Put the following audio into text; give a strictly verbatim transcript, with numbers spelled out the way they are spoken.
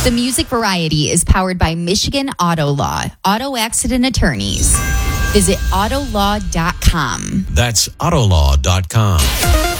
The Music Variety is powered by Michigan Auto Law, auto accident attorneys. Visit auto law dot com. That's autolaw dot com.